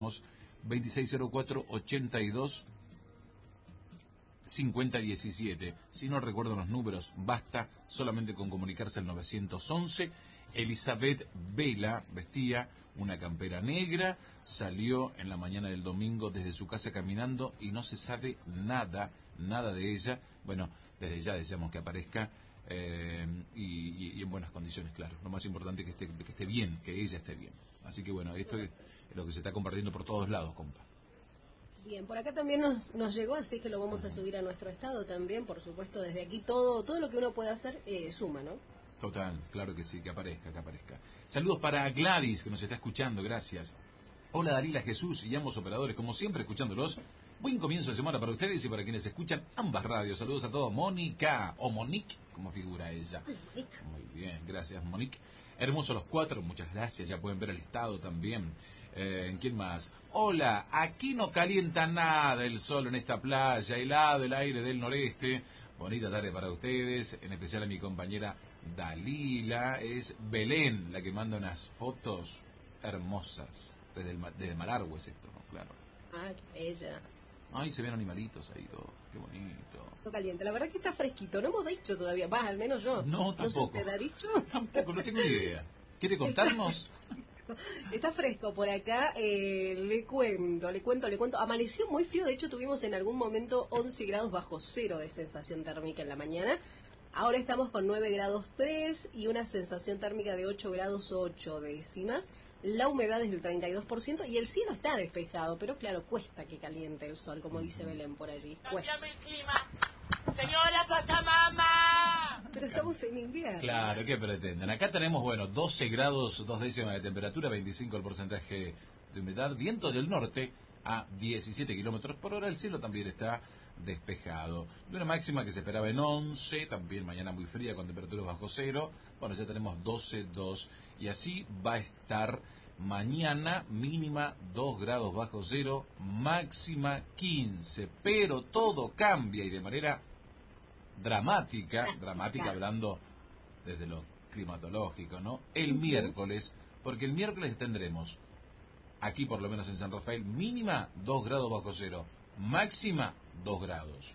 2604-82-5017. Si no recuerdo los números, basta solamente con comunicarse al 911. Elizabeth Vela vestía una campera negra, salió en la mañana del domingo desde su casa caminando y no se sabe nada de ella. Bueno, desde ya deseamos que aparezca y en buenas condiciones, claro. Lo más importante es que esté bien, que ella esté bien. Así que bueno, esto es lo que se está compartiendo por todos lados, compa. Bien, por acá también nos llegó, así que lo vamos a subir a nuestro estado también, por supuesto, desde aquí todo lo que uno puede hacer suma, ¿no? Total, claro que sí, que aparezca. Saludos para Gladys, que nos está escuchando, gracias. Hola Dalila, Jesús y ambos operadores, como siempre escuchándolos. Buen comienzo de semana para ustedes y para quienes escuchan ambas radios. Saludos a todos. Mónica, o Monique, como figura ella. Muy bien, gracias Monique. Hermosos los cuatro, muchas gracias, ya pueden ver el estado también. ¿Quién más? Hola, aquí no calienta nada el sol en esta playa, helado el aire del noreste. Bonita tarde para ustedes, en especial a mi compañera Dalila. Es Belén la que manda unas fotos hermosas. Desde Malargüe es esto, ¿no? Claro. Ah, ella. Ay, se ven animalitos ahí, todo. Qué bonito. Está caliente. La verdad que está fresquito. No hemos dicho todavía. Va, al menos yo. No, tampoco. ¿No se te ha dicho? Tampoco, no tengo idea. ¿Quiere contarnos? Está fresco por acá. Le cuento. Amaneció muy frío. De hecho, tuvimos en algún momento 11 grados bajo cero de sensación térmica en la mañana. Ahora estamos con 9 grados 3 y una sensación térmica de 8 grados 8 décimas. La humedad es del 32% y el cielo está despejado, pero claro, cuesta que caliente el sol, como dice Belén por allí. ¡Cámbiame el clima! ¡Señora Pachamama! Pero estamos en invierno. Claro, ¿qué pretenden? Acá tenemos, 12 grados, 2 décimas de temperatura, 25 el porcentaje de humedad, viento del norte a 17 kilómetros por hora, el cielo también está despejado. Y una máxima que se esperaba en 11, también mañana muy fría con temperaturas bajo cero. Bueno, ya tenemos 12, 2 y así va a estar mañana, mínima 2 grados bajo cero, máxima 15. Pero todo cambia y de manera dramática hablando desde lo climatológico, ¿no? El miércoles, porque el miércoles tendremos, aquí por lo menos en San Rafael, mínima 2 grados bajo cero, máxima 2 grados.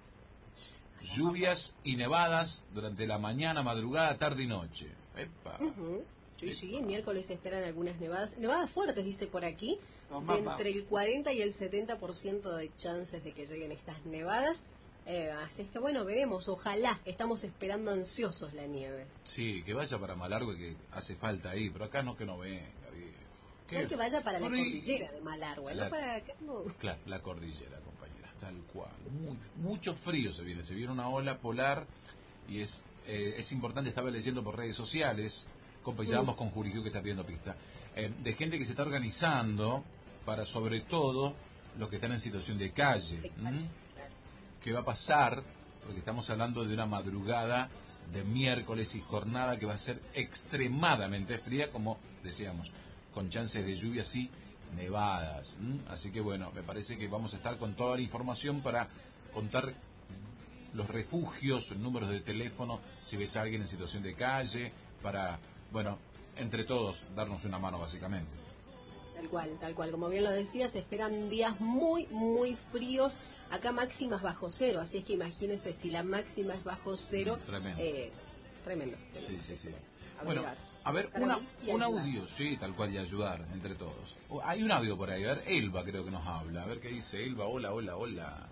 Lluvias y nevadas durante la mañana, madrugada, tarde y noche. ¡Epa! Sí, miércoles se esperan algunas nevadas fuertes, dice por aquí, de entre el 40 y el 70% de chances de que lleguen estas nevadas. Así es que bueno, veremos, ojalá, estamos esperando ansiosos la nieve. Sí, que vaya para Malargüe, que hace falta ahí, pero acá no, que no venga, viejo. Que vaya para la cordillera de Malargüe, no para acá, no. Claro, la cordillera, compañera, tal cual. Mucho frío se viene una ola polar y es importante, estaba leyendo por redes sociales, compañerábamos con Juriquio que está pidiendo pista, de gente que se está organizando para, sobre todo, los que están en situación de calle. ¿Qué va a pasar? Porque estamos hablando de una madrugada de miércoles y jornada que va a ser extremadamente fría, como decíamos, con chances de lluvias y nevadas. Así que bueno, me parece que vamos a estar con toda la información para contar los refugios, números de teléfono, si ves a alguien en situación de calle, para, entre todos, darnos una mano básicamente. Tal cual, como bien lo decía, se esperan días muy, muy fríos, acá máximas bajo cero, así es que imagínense si la máxima es bajo cero. Tremendo. Sí. Bueno, a ver, un audio, sí, tal cual, y ayudar entre todos. Hay un audio por ahí, a ver, Elba creo que nos habla, a ver qué dice Elba. Hola.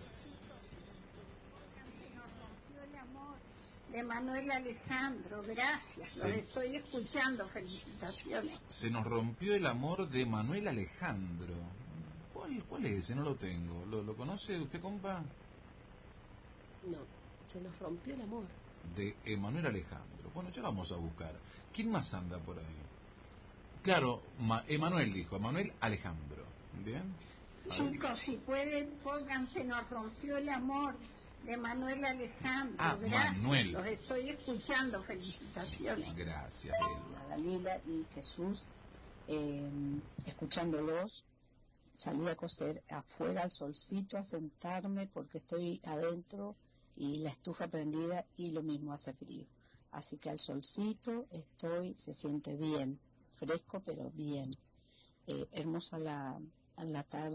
De Manuel Alejandro, gracias, Sí. Los estoy escuchando, felicitaciones. Se nos rompió el amor de Manuel Alejandro. ¿Cuál es ese? No lo tengo. ¿Lo conoce usted, compa? No, se nos rompió el amor. De Emanuel Alejandro. Bueno, ya vamos a buscar. ¿Quién más anda por ahí? Claro, Emanuel dijo, Emanuel Alejandro. ¿Bien? Chicos, si pueden, pónganse, nos rompió el amor de Manuel Alejandro. Gracias. Manuel. Los estoy escuchando, felicitaciones. Gracias, Elba. Dalila y Jesús, escuchándolos, salí a coser afuera al solcito a sentarme porque estoy adentro y la estufa prendida y lo mismo hace frío. Así que al solcito se siente bien, fresco pero bien. Hermosa en la tarde.